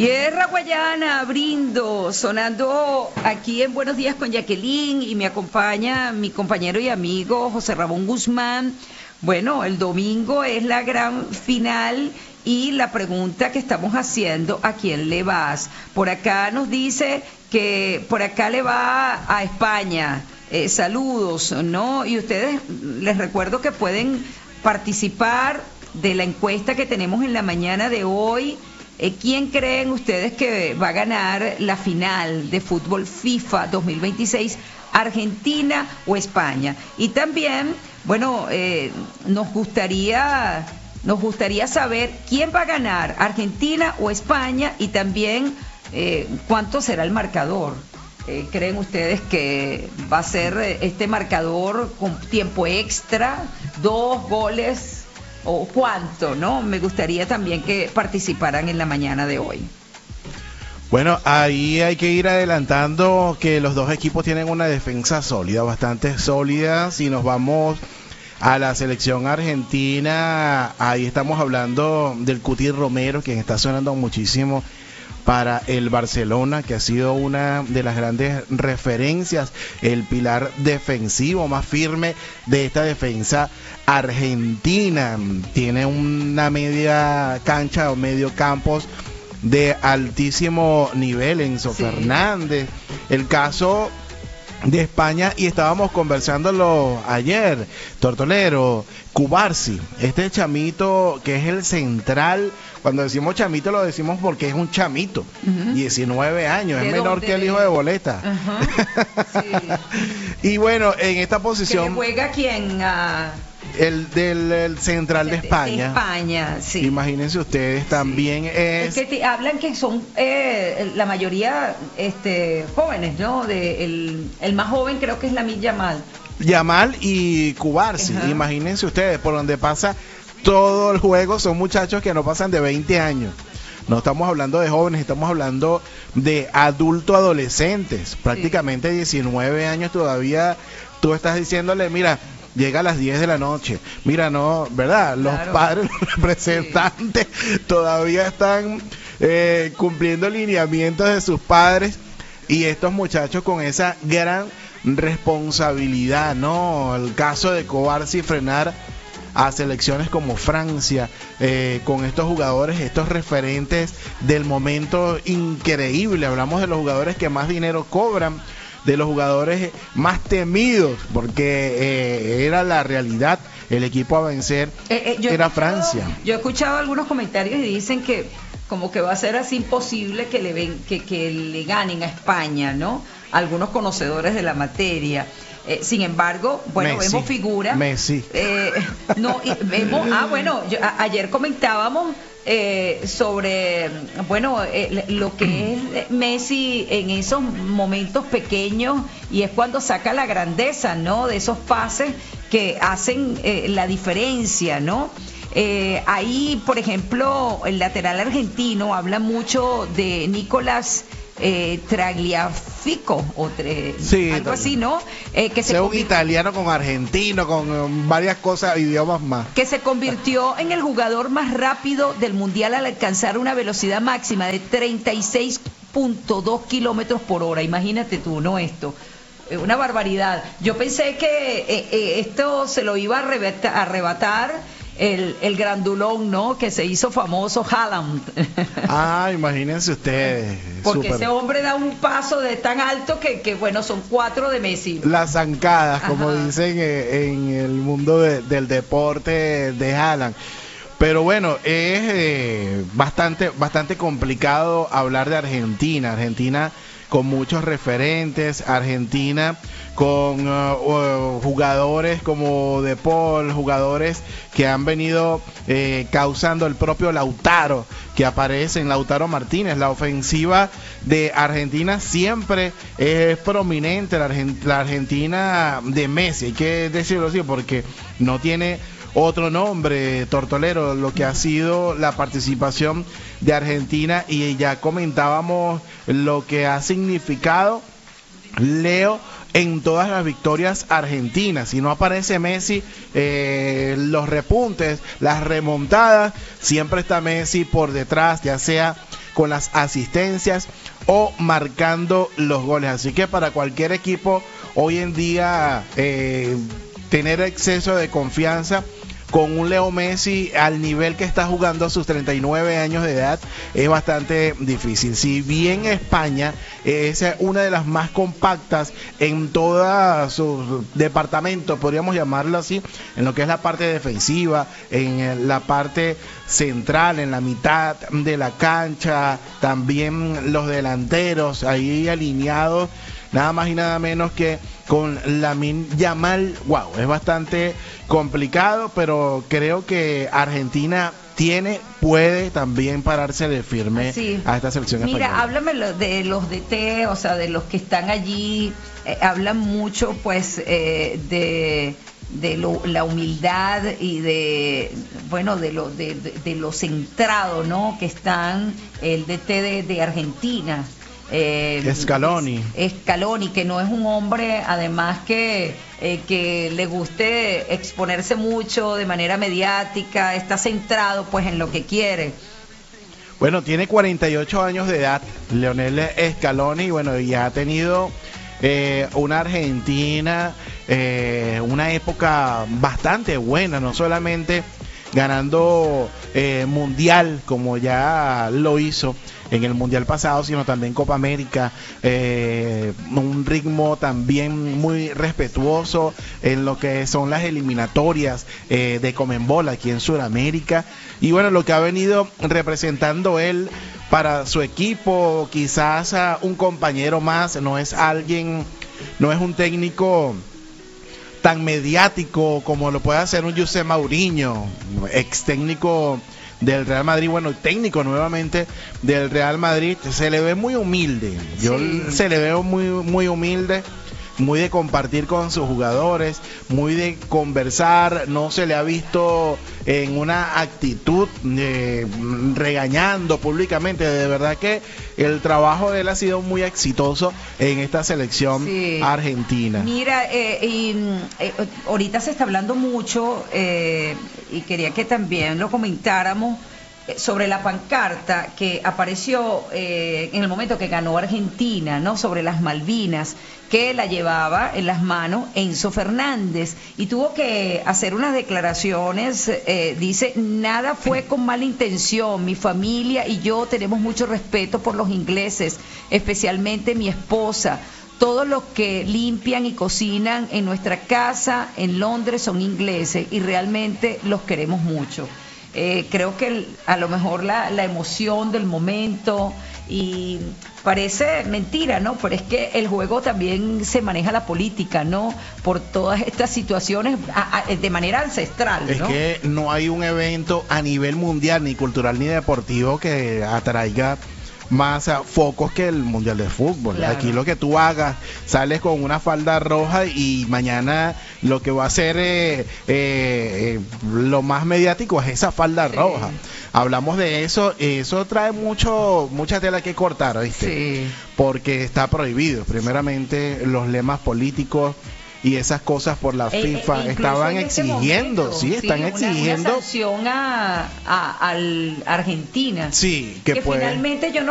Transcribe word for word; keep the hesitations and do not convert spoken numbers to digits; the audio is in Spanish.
Tierra Guayana, brindo, sonando aquí en Buenos Días con Jacqueline y me acompaña mi compañero y amigo José Ramón Guzmán. Bueno, el domingo es la gran final y la pregunta que estamos haciendo, ¿a quién le vas? Por acá nos dice que por acá le va a España. Eh, saludos, ¿no? Y ustedes, les recuerdo que pueden participar de la encuesta que tenemos en la mañana de hoy. Eh, ¿Quién creen ustedes que va a ganar la final de fútbol FIFA dos mil veintiséis, Argentina o España? Y también, bueno, eh, nos gustaría, nos gustaría saber quién va a ganar, Argentina o España, y también eh, cuánto será el marcador. Eh, ¿Creen ustedes que va a ser este marcador con tiempo extra, dos goles? ¿O cuánto, no? Me gustaría también que participaran en la mañana de hoy. Bueno, ahí hay que ir adelantando que los dos equipos tienen una defensa sólida, bastante sólida. Si nos vamos a la selección argentina, ahí estamos hablando del Cuti Romero, quien está sonando muchísimo para el Barcelona, que ha sido una de las grandes referencias, el pilar defensivo más firme de esta defensa argentina. Tiene una media cancha o medio campos de altísimo nivel, Enzo sí. Fernández. El caso de España, y estábamos conversándolo ayer, Tortolero, Cubarsí, este chamito que es el central. Cuando decimos chamito lo decimos porque es un chamito, uh-huh. diecinueve años, es menor dónde? que el hijo de Boleta. Uh-huh. Sí. Y bueno, en esta posición... ¿Que juega quién? Uh... El del el central de, de España. De España, sí. Imagínense ustedes, también sí. es... Es que te hablan que son eh, la mayoría este, jóvenes, ¿no? De, el, el más joven creo que es Lamine Yamal. Yamal y Cubarsí, uh-huh. Imagínense ustedes, por donde pasa todo el juego, son muchachos que no pasan de veinte años. No estamos hablando de jóvenes, estamos hablando de adultos adolescentes, prácticamente sí. diecinueve años todavía. Tú estás diciéndole, mira, llega a las diez de la noche. Mira, no, ¿verdad? Los claro. padres, los representantes sí. todavía están eh, cumpliendo lineamientos de sus padres, y estos muchachos con esa gran responsabilidad, ¿no? El caso de Cubarsí, frenar a selecciones como Francia, eh, con estos jugadores, estos referentes del momento increíble. Hablamos de los jugadores que más dinero cobran, de los jugadores más temidos, porque eh, era la realidad, el equipo a vencer eh, eh, era Francia. Yo he escuchado algunos comentarios y dicen que como que va a ser así imposible que le ven, que, que le ganen a España, ¿no? Algunos conocedores de la materia. Eh, sin embargo, bueno, Messi, vemos figuras. Messi. Eh, no, y vemos, ah, bueno, yo, a, ayer comentábamos eh, sobre, bueno, eh, lo que es Messi en esos momentos pequeños, y es cuando saca la grandeza, ¿no? De esos pases que hacen eh, la diferencia, ¿no? Eh, ahí, por ejemplo, el lateral argentino habla mucho de Nicolás Eh, Tagliafico o tre, sí, algo así, ¿no? Eh, que se un italiano con argentino, con um, varias cosas, idiomas más. Que se convirtió en el jugador más rápido del mundial al alcanzar una velocidad máxima de treinta y seis punto dos kilómetros por hora. Imagínate tú, ¿no? Esto. Eh, una barbaridad. Yo pensé que eh, eh, esto se lo iba a arrebatar, a arrebatar El, el grandulón, ¿no? Que se hizo famoso, Haaland. Ah, imagínense ustedes. Porque super. Ese hombre da un paso de tan alto que, que bueno, son cuatro de Messi. Las zancadas, como dicen eh, en el mundo de, del deporte de Haaland. Pero bueno, es eh, bastante, bastante complicado hablar de Argentina. Argentina con muchos referentes, Argentina con uh, uh, jugadores como De Paul, jugadores que han venido eh, causando, el propio Lautaro, que aparece en Lautaro Martínez. La ofensiva de Argentina siempre es prominente, la, Argent- la Argentina de Messi, hay que decirlo así, porque no tiene otro nombre, Tortolero, lo que ha sido la participación de Argentina, y ya comentábamos lo que ha significado Leo en todas las victorias argentinas. Si no aparece Messi, eh, los repuntes, las remontadas, siempre está Messi por detrás, ya sea con las asistencias o marcando los goles. Así que para cualquier equipo hoy en día eh, tener exceso de confianza con un Leo Messi al nivel que está jugando a sus treinta y nueve años de edad es bastante difícil. Si bien España es una de las más compactas en todos sus departamentos, podríamos llamarlo así, en lo que es la parte defensiva, en la parte central, en la mitad de la cancha, también los delanteros ahí alineados, nada más y nada menos que con Lamine Yamal. Wow, es bastante complicado, pero creo que Argentina tiene, puede también pararse de firme sí. a esta selección Mira, española. háblame de los D T, o sea, de los que están allí, eh, hablan mucho pues eh, de de lo, la humildad y de bueno de lo de, de, de lo centrado, ¿no? Que están el D T de, de Argentina. Eh, Scaloni. Scaloni, que no es un hombre, además que eh, que le guste exponerse mucho de manera mediática, está centrado pues en lo que quiere. Bueno, tiene cuarenta y ocho años de edad, Lionel Scaloni, y bueno, ya ha tenido eh, una Argentina, eh, una época bastante buena, no solamente ganando eh, mundial como ya lo hizo en el mundial pasado, sino también Copa América, eh, un ritmo también muy respetuoso en lo que son las eliminatorias eh, de Conmebol aquí en Sudamérica, y bueno, lo que ha venido representando él para su equipo, quizás a un compañero más, no es alguien, no es un técnico tan mediático como lo puede hacer un José Mourinho, ex técnico del Real Madrid, bueno, técnico nuevamente del Real Madrid. Se le ve muy humilde, yo sí. se le veo muy, muy humilde, muy de compartir con sus jugadores, muy de conversar, no se le ha visto en una actitud eh, regañando públicamente. De verdad que el trabajo de él ha sido muy exitoso en esta selección sí. argentina. Mira, eh, y, eh, ahorita se está hablando mucho eh, y quería que también lo comentáramos sobre la pancarta que apareció eh, en el momento que ganó Argentina, ¿no? Sobre las Malvinas, que la llevaba en las manos Enzo Fernández, y tuvo que hacer unas declaraciones, eh, dice: nada fue con mala intención, mi familia y yo tenemos mucho respeto por los ingleses, especialmente mi esposa. Todos los que limpian y cocinan en nuestra casa en Londres son ingleses y realmente los queremos mucho. Eh, creo que el, a lo mejor la, la emoción del momento, y parece mentira, ¿no? Pero es que el juego también se maneja la política, ¿no? Por todas estas situaciones a, a, de manera ancestral, ¿no? Es que no hay un evento a nivel mundial, ni cultural ni deportivo, que atraiga más a focos que el mundial de fútbol. Claro. Aquí lo que tú hagas, sales con una falda roja y mañana lo que va a ser eh, eh, eh, lo más mediático es esa falda sí. roja. Hablamos de eso, eso trae mucho mucha tela que cortar, ¿viste? Sí. Porque está prohibido. Primeramente, los lemas políticos y esas cosas por la e, FIFA e estaban exigiendo, momento, sí, están sí, exigiendo una, una sanción a, a, a Argentina. Sí, que, que puede... finalmente yo no